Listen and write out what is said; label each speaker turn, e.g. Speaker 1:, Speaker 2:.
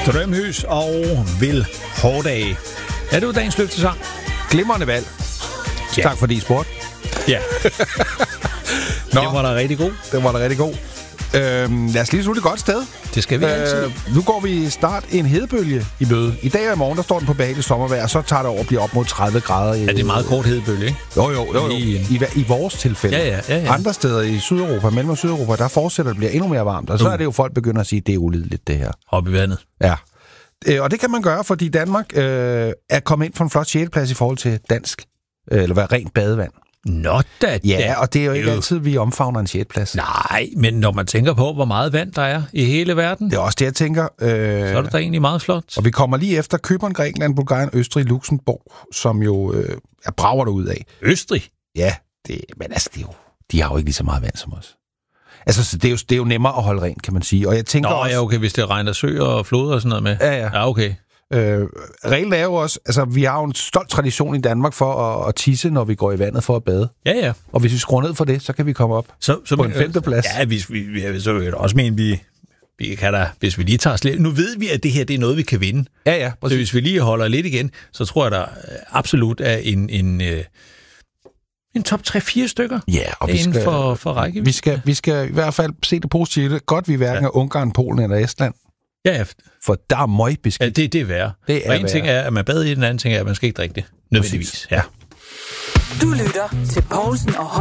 Speaker 1: Strømhus og Vil Hårdage. Er det jo dagens løftesang?
Speaker 2: Glimrende valg.
Speaker 1: Ja.
Speaker 2: Tak fordi I spurgte.
Speaker 1: Ja.
Speaker 2: Nå,
Speaker 1: Det var da rigtig god.
Speaker 2: den var da rigtig god. Lad os lige slutte et godt sted.
Speaker 1: Det skal vi altid.
Speaker 2: Nu går vi snart en hedebølge i møde. I dag og i morgen, der står den på behageligt sommervejr, og så tager det over og bliver op mod 30 grader.
Speaker 1: Ja, det er meget kort hedebølge, ikke?
Speaker 2: Jo. I vores tilfælde.
Speaker 1: Ja.
Speaker 2: Andre steder i Sydeuropa, Mellem- og Sydeuropa, der fortsætter det bliver endnu mere varmt. Og så er det jo, folk begynder at sige, at det er ulideligt, det her.
Speaker 1: Op i vandet.
Speaker 2: Ja. Og det kan man gøre, fordi Danmark er kommet ind for en flot 6. plads i forhold til dansk, eller hvad, rent badevand.
Speaker 1: Nå da.
Speaker 2: Ja, og det er jo ikke altid, vi omfavner en 6. plads.
Speaker 1: Nej, men når man tænker på, hvor meget vand der er i hele verden,
Speaker 2: Det er også det, jeg tænker.
Speaker 1: så er det da egentlig meget flot.
Speaker 2: Og vi kommer lige efter Cypern, Grækenland, Bulgarien, Østrig, Luxembourg, som jo er brager derud af.
Speaker 1: Østrig?
Speaker 2: Ja, men altså, de har jo ikke lige så meget vand som os. Altså, så det er jo nemmere at holde rent, kan man sige. Og jeg tænker også,
Speaker 1: ja, okay, hvis det regner søer og floder og sådan noget med. Ja, okay.
Speaker 2: Reglen er jo også, altså, vi har jo en stolt tradition i Danmark for at tisse, når vi går i vandet for at bade.
Speaker 1: Ja.
Speaker 2: Og hvis vi skruer ned for det, så kan vi komme op på en 5. plads.
Speaker 1: Ja, så vil jeg også mene, vi kan da, hvis vi lige tager slet. Nu ved vi, at det her det er noget, vi kan vinde.
Speaker 2: Ja, præcis.
Speaker 1: Så hvis vi lige holder lidt igen, så tror jeg, der absolut er en top 3-4 stykker.
Speaker 2: Ja, og
Speaker 1: inden for rækkevidde.
Speaker 2: Vi skal i hvert fald se det positive. Godt, vi hverken er Ungarn, Polen eller Estland.
Speaker 1: Ja.
Speaker 2: For der er møgbeskidt.
Speaker 1: Ja, det er værre. Og en ting er, at man bader i, den anden ting er, at man skal ikke drikke det. Nødvendigvis. Ja.
Speaker 3: Du lytter til Poulsen og